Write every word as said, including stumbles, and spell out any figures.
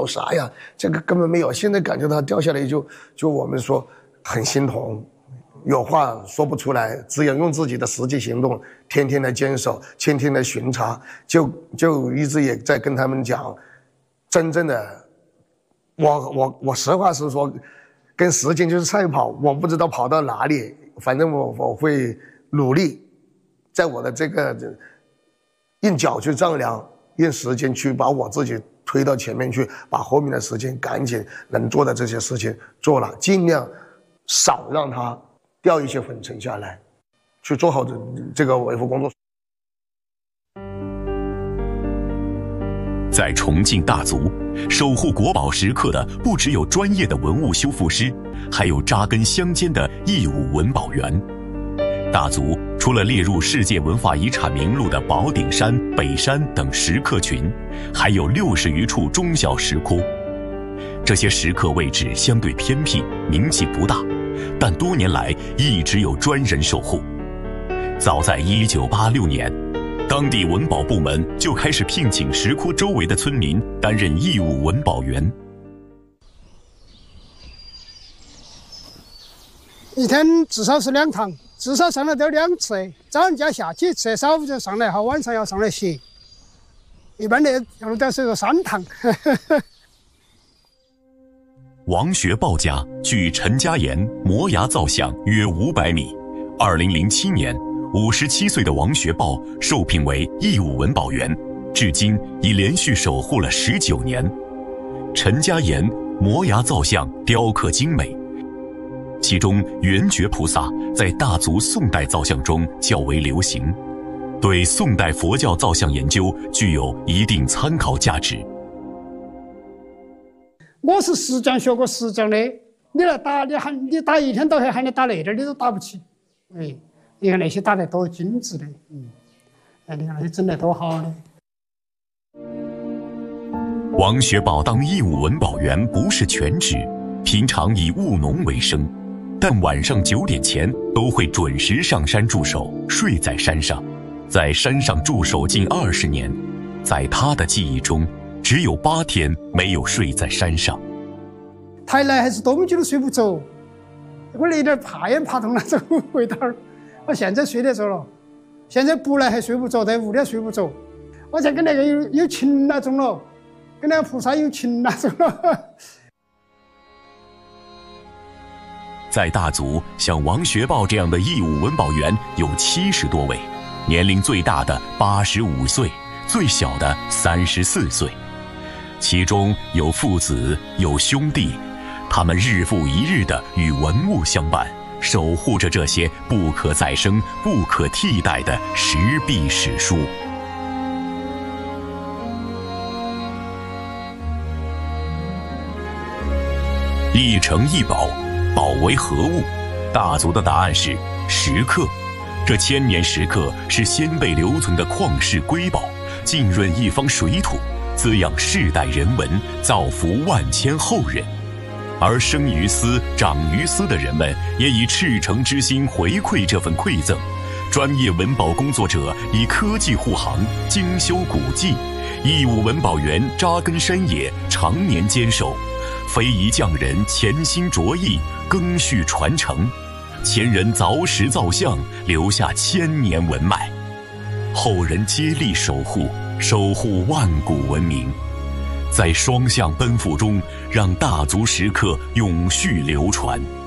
有啥呀？这个根本没有。现在感觉它掉下来就就我们说很心痛，有话说不出来，只有用自己的实际行动，天天的坚守，天天的巡查，就就一直也在跟他们讲，真正的，我我我实话实说，跟时间就是赛跑，我不知道跑到哪里，反正我我会努力，在我的这个用脚去丈量，用时间去把我自己推到前面去，把后面的时间赶紧能做的这些事情做了，尽量少让它掉一些粉尘下来，去做好这这个维护工作。 在重庆大足，守护国宝时刻的不只有专业的文物修复师，还有扎根乡间的义务文保员。大足除了列入世界文化遗产名录的宝顶山、北山等石刻群，还有六十余处中小石窟。这些石刻位置相对偏僻，名气不大，但多年来一直有专人守护。早在一九八六年，当地文保部门就开始聘请石窟周围的村民担任义务文保员。 一天至少是两趟，至少上来都两次，早上加下去吃少就上来，好晚上要上来洗。一般的要都是个三趟。 王学报家距陈家岩摩崖造像约五百米。二零零七年，五十七岁的王学报受聘为义务文保员，至今已连续守护了十九年。陈家岩摩崖造像雕刻精美，其中圆觉菩萨在大足宋代造像中较为流行，对宋代佛教造像研究具有一定参考价值。 我是石匠学过石匠的，你来打，你喊你打一天到黑喊你打那点，你都打不起。哎，你看那些打得多精致的，嗯，哎，你看那些整得多好的。 王学宝当义务文保员不是全职，平常以务农为生，但晚上九点前都会准时上山驻守，睡在山上。在山上驻守近二十年，在他的记忆中，只有八天没有睡在山上。 太来还是多么久都睡不着，我那点怕也怕痛那种味道。我现在睡得着了，现在不来还睡不着，在屋里睡不着。我像跟那个有有情那种了，跟那个菩萨有情那种了。 在大足，像王学报这样的义务文保员有七十多位，年龄最大的八十五岁，最小的三十四岁。其中有父子，有兄弟，他们日复一日地与文物相伴，守护着这些不可再生、不可替代的石壁史书。一城一宝，宝为何物？大足的答案是石刻。这千年石刻是先辈留存的旷世瑰宝，浸润一方水土，滋养世代人文，造福万千后人。而生于斯、长于斯的人们也以赤诚之心回馈这份馈赠。专业文保工作者以科技护航，精修古迹；义务文保员扎根山野，常年坚守。非遗匠人潜心着意，更续传承。前人凿石造像，留下千年文脉，后人接力守护，守护万古文明。在双向奔赴中，让大足石刻永续流传。